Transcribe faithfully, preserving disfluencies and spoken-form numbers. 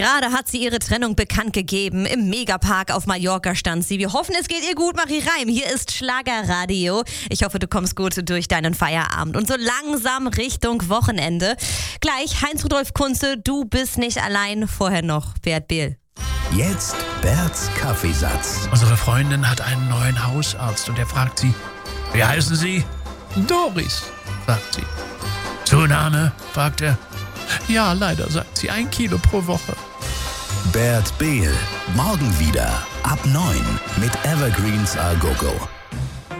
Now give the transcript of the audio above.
Gerade hat sie ihre Trennung bekannt gegeben. Im Megapark auf Mallorca stand sie. Wir hoffen, es geht ihr gut, Marie Reim. Hier ist Schlagerradio. Ich hoffe, du kommst gut durch deinen Feierabend und so langsam Richtung Wochenende. Gleich Heinz-Rudolf Kunze, du bist nicht allein. Vorher noch Bert Behl. Jetzt Berts Kaffeesatz. Unsere Freundin hat einen neuen Hausarzt und er fragt sie, wie heißen Sie? Doris, sagt sie. Zunahme, fragt er. Ja, leider, sagt sie, ein Kilo pro Woche. Bert Behl, morgen wieder ab neun mit Evergreens A Go Go.